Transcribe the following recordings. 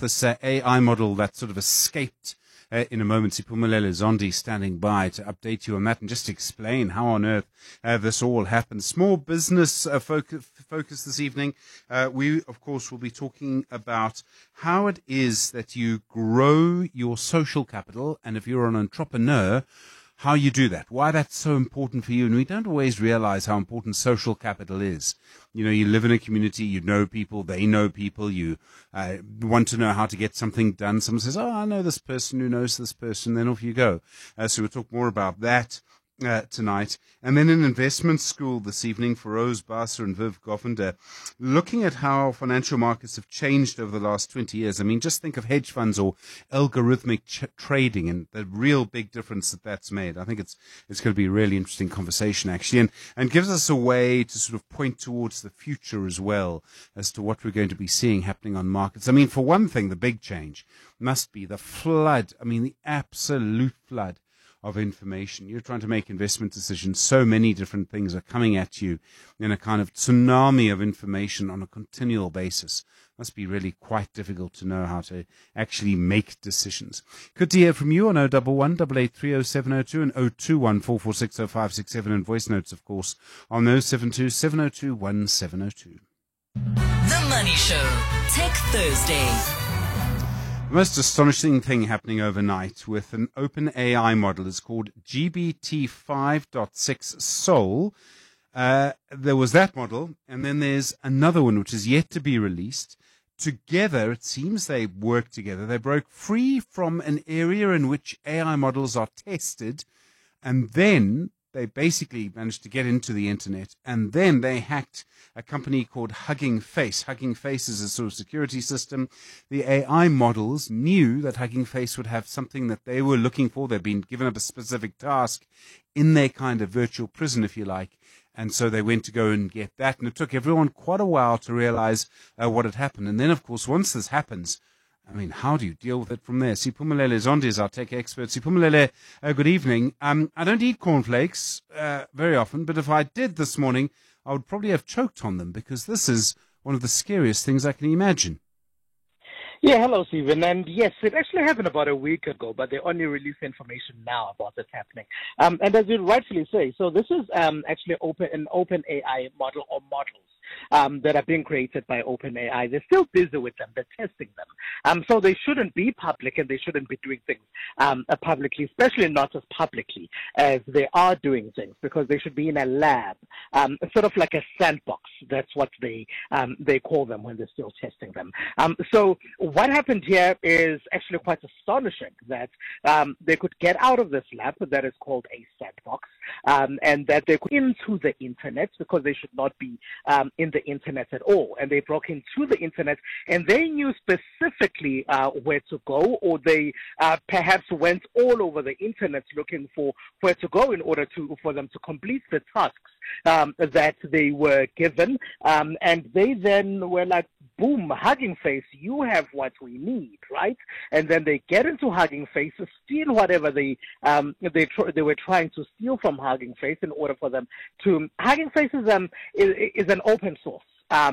this AI model that sort of escaped in a moment. Siphumelele Zondi standing by to update you on that and just explain how on earth this all happened. Small business focus this evening. We, of course, will be talking about how it is that you grow your social capital, and if you're an entrepreneur, how you do that, why that's so important for you. And we don't always realize how important social capital is. You know, you live in a community, you know people, they know people, you want to know how to get something done. Someone says, oh, I know this person who knows this person, then off you go. So we'll talk more about that tonight. And then in investment school this evening for Rose Basser and Viv Govender, looking at how financial markets have changed over the last 20 years. I mean, just think of hedge funds or algorithmic trading and the real big difference that that's made. I think it's going to be a really interesting conversation, actually, and gives us a way to sort of point towards the future as well as to what we're going to be seeing happening on markets. I mean, for one thing, the big change must be the flood. I mean, the absolute flood of information. You're trying to make investment decisions. So many different things are coming at you in a kind of tsunami of information on a continual basis. Must be really quite difficult to know how to actually make decisions. Good to hear from you on 011 883 0702 and 021 446 0567 and voice notes, of course, on 072 702 1702. The Money Show, Tech Thursday. The most astonishing thing happening overnight with an open AI model is called GPT 5.6 Soul. There was that model, and then there's another one which is yet to be released. Together, it seems they work together. They broke free from an area in which AI models are tested, and then they basically managed to get into the internet, and then they hacked a company called Hugging Face. Hugging Face is a sort of security system. The AI models knew that Hugging Face would have something that they were looking for. They'd been given up a specific task in their kind of virtual prison, if you like. And so they went to go and get that. And it took everyone quite a while to realize what had happened. And then, of course, once this happens, I mean, how do you deal with it from there? Siphumelele Zondi is our tech expert. Siphumelele, good evening. I don't eat cornflakes very often, but if I did this morning, I would probably have choked on them because this is one of the scariest things I can imagine. Yeah, hello, Stephen. And yes, it actually happened about a week ago, but they only released information now about it happening. And as you rightfully say, so this is actually an open AI model or models that are being created by OpenAI. They're still busy with them. They're testing them. So they shouldn't be public and they shouldn't be doing things publicly, especially not as publicly as they are doing things, because they should be in a lab, sort of like a sandbox. That's what they call them when they're still testing them. So what happened here is actually quite astonishing that they could get out of this lab that is called a sandbox, and that they could into the internet, because they should not be in the internet at all. And they broke into the internet, and they knew specifically where to go, or they perhaps went all over the internet looking for where to go in order for them to complete the tasks that they were given. And they then were like, boom, Hugging Face, you have what we need, right? And then they get into Hugging Face, steal whatever they were trying to steal from Hugging Face in order for them to. Hugging Face is an open source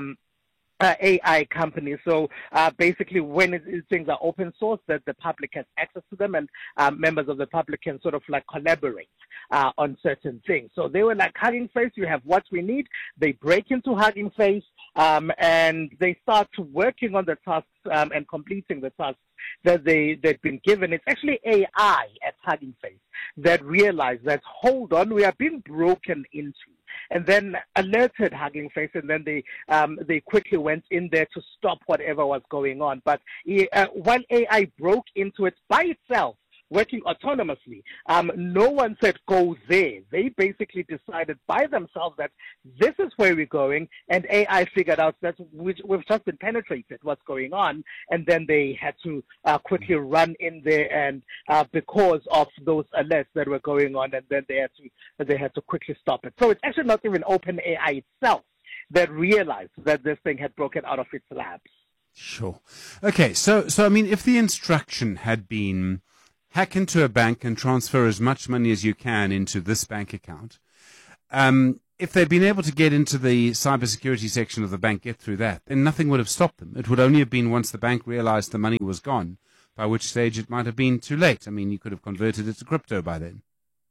AI company. So basically, when things are open source, that the public has access to them, and members of the public can sort of like collaborate on certain things. So they were like, Hugging Face, you have what we need. They break into Hugging Face, and they start working on the tasks and completing the tasks that they've been given. It's actually AI at Hugging Face that realized that, hold on, we are being broken into, and then alerted Hugging Face, and then they quickly went in there to stop whatever was going on. But while AI broke into it by itself, working autonomously, no one said go there. They basically decided by themselves that this is where we're going, and AI figured out that we've just been penetrated, what's going on, and then they had to quickly run in there, and because of those alerts that were going on, and then they had to quickly stop it. So it's actually not even OpenAI itself that realized that this thing had broken out of its labs. Sure. Okay, so I mean, if the instruction had been hack into a bank and transfer as much money as you can into this bank account, if they'd been able to get into the cybersecurity section of the bank, get through that, then nothing would have stopped them. It would only have been once the bank realized the money was gone, by which stage it might have been too late. I mean, you could have converted it to crypto by then.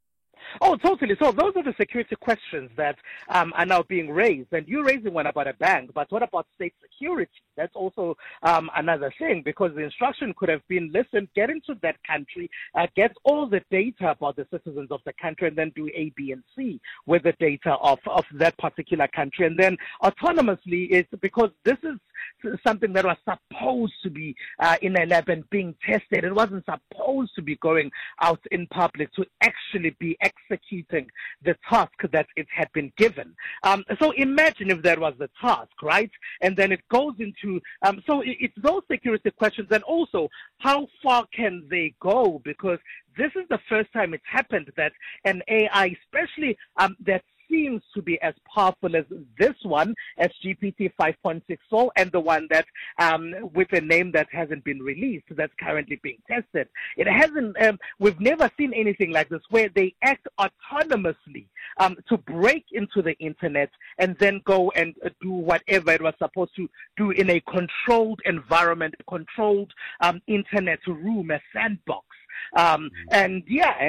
Oh, totally. So those are the security questions that are now being raised. And you're raising one about a bank, but what about state security? That's also another thing, because the instruction could have been, listen, get into that country, get all the data about the citizens of the country, and then do A, B, and C with the data of that particular country. And then autonomously, it's because this is something that was supposed to be in a lab and being tested. It wasn't supposed to be going out in public to actually be executing the task that it had been given. So imagine if that was the task, right? And then it goes into, so it's those security questions, and also how far can they go? Because this is the first time it's happened that an AI, especially that seems to be as powerful as this one, as GPT 5.64, and the one that with a name that hasn't been released, that's currently being tested. It hasn't. We've never seen anything like this, where they act autonomously to break into the internet and then go and do whatever it was supposed to do in a controlled environment, controlled internet room, a sandbox. And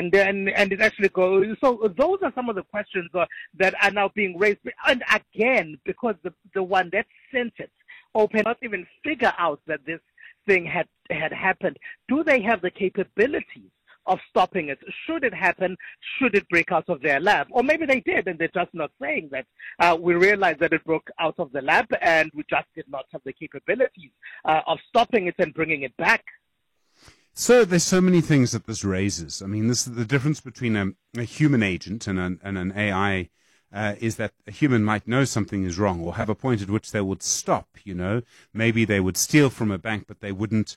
it actually goes. So those are some of the questions that are now being raised. And again, because the one that sent it, Open, not even figure out that this thing had happened. Do they have the capabilities of stopping it? Should it happen? Should it break out of their lab? Or maybe they did, and they're just not saying that. We realized that it broke out of the lab, and we just did not have the capabilities of stopping it and bringing it back. So there's so many things that this raises. I mean, this is the difference between a human agent and an AI. Is that a human might know something is wrong or have a point at which they would stop, you know. Maybe they would steal from a bank, but they wouldn't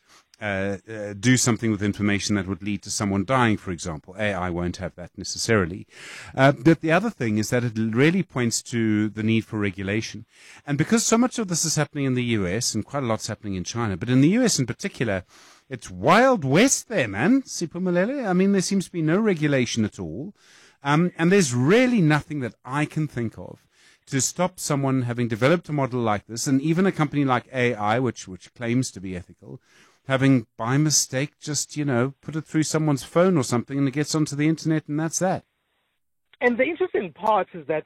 do something with information that would lead to someone dying, for example. AI won't have that necessarily. But the other thing is that it really points to the need for regulation. And because so much of this is happening in the US and quite a lot's happening in China, but in the US in particular, it's Wild West there, man, Siphumelele. I mean, there seems to be no regulation at all. And there's really nothing that I can think of to stop someone having developed a model like this, and even a company like AI, which claims to be ethical, having by mistake just, you know, put it through someone's phone or something and it gets onto the internet and that's that. And the interesting part is that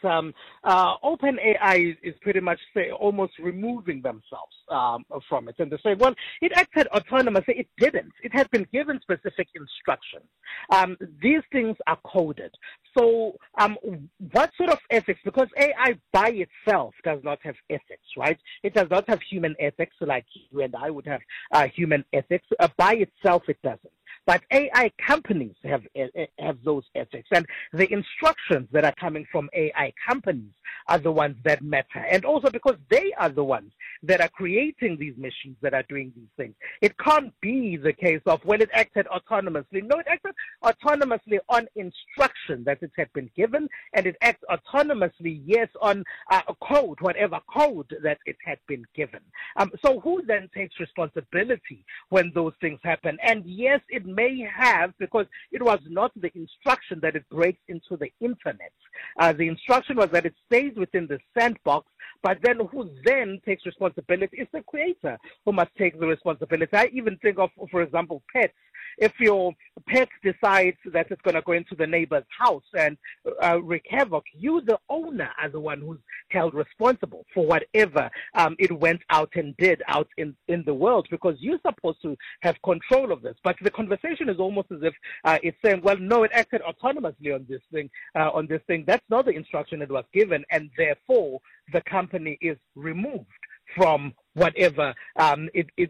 OpenAI is pretty much almost removing themselves from it. And they say, well, it acted autonomously. It didn't. It had been given specific instructions. These things are coded. So what sort of ethics? Because AI by itself does not have ethics, right? It does not have human ethics like you and I would have human ethics. By itself, it doesn't. But AI companies have those ethics, and the instructions that are coming from AI companies are the ones that matter. And also because they are the ones that are creating these machines that are doing these things. It can't be the case of, well, it acted autonomously. No, it acted autonomously on instruction that it had been given, and it acts autonomously, yes, on code, whatever code that it had been given. So who then takes responsibility when those things happen? And yes, it may have, because it was not the instruction that it breaks into the internet. The instruction was that it stays within the sandbox, but then who then takes responsibility is the creator who must take the responsibility. I even think of, for example, pets. If your pet decides that it's going to go into the neighbor's house and wreak havoc, you, the owner, are the one who's held responsible for whatever it went out and did out in the world, because you're supposed to have control of this. But the conversation is almost as if it's saying, well, no, it acted autonomously on this thing. That's not the instruction it was given, and therefore the company is removed from whatever it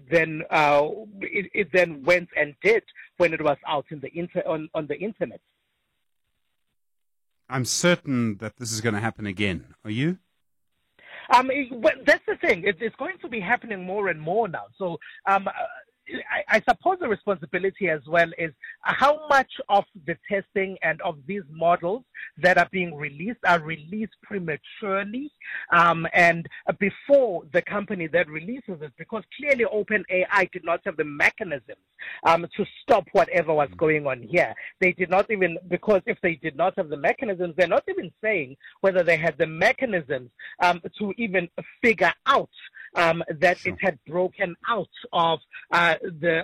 then went and did when it was out in the on the internet. I'm certain that this is going to happen again. Are you? That's the thing. It's going to be happening more and more now. So I suppose the responsibility as well is how much of the testing and of these models that are being released are released prematurely and before the company that releases it, because clearly OpenAI did not have the mechanisms to stop whatever was going on here. They did not even, because if they did not have the mechanisms, they're not even saying whether they had the mechanisms to even figure out that it had broken out of the